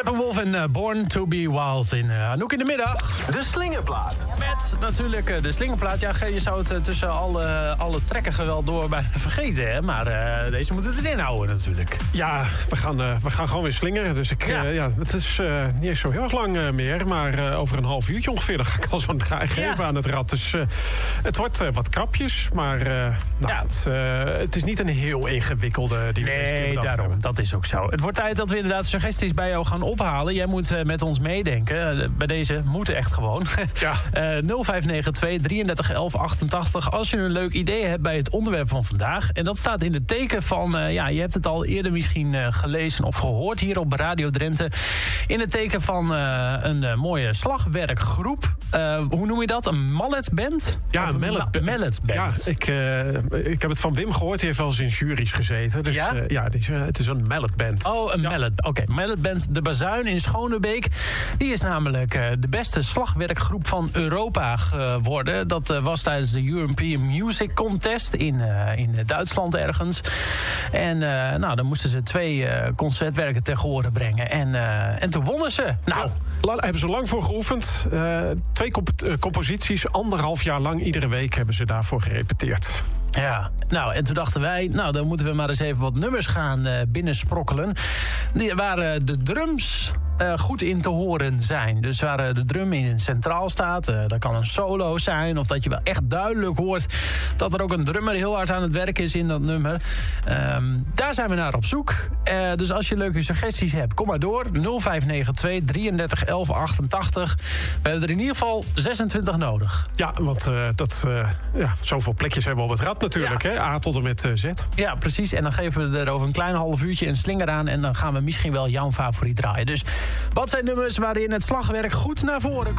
Steppenwolf en Born to be Wild in Anouk in de middag. De slingerplaat. Met natuurlijk de slingerplaat. Ja, je zou het tussen alle trekken wel door bijna vergeten, hè? Maar deze moeten we erin houden natuurlijk. Ja, we gaan gewoon weer slingeren. Dus het is niet eens zo heel erg lang meer. Maar over een half uurtje ongeveer, dan ga ik al zo'n draai geven aan het rad. Dus het wordt wat krapjes. Maar het is niet een heel ingewikkelde die we deze keer bedacht daarom. hebben. Dat is ook zo. Het wordt tijd dat we inderdaad suggesties bij jou gaan ophalen. Jij moet met ons meedenken. Bij deze moeten echt gewoon. Ja. 0592 33 11 88. Als je een leuk idee hebt bij het onderwerp van vandaag. En dat staat in het teken van... je hebt het al eerder misschien gelezen of gehoord hier op Radio Drenthe. In het teken van een mooie slagwerkgroep. Hoe noem je dat? Een malletband? Ja, een malletband. Ja, ik heb het van Wim gehoord. Die heeft wel eens in juries gezeten. Dus het is een malletband. Oh, een mallet. Oké, malletband De Bazuin in Schonebeek. Die is namelijk de beste slagwerkgroep van Europa geworden. Dat was tijdens de European Music Contest in Duitsland ergens. En dan moesten ze 2 concertwerken ter gehore brengen. En toen wonnen ze. Nou, hebben ze lang voor geoefend. 2 composities, 1,5 jaar lang. Iedere week hebben ze daarvoor gerepeteerd. Ja, en toen dachten wij... dan moeten we maar eens even wat nummers gaan binnensprokkelen. Waar de drums goed in te horen zijn. Dus waar de drum in centraal staat. Dat kan een solo zijn. Of dat je wel echt duidelijk hoort... dat er ook een drummer heel hard aan het werk is in dat nummer. Daar zijn we naar op zoek. Dus als je leuke suggesties hebt, kom maar door. 0592 33 11 88. We hebben er in ieder geval 26 nodig. Ja, want zoveel plekjes hebben we op het rad natuurlijk. Ja. Hè? A tot en met Z. Ja, precies. En dan geven we er over een klein half uurtje een slinger aan... en dan gaan we misschien wel jouw favoriet draaien. Dus wat zijn nummers waarin het slagwerk goed naar voren komt?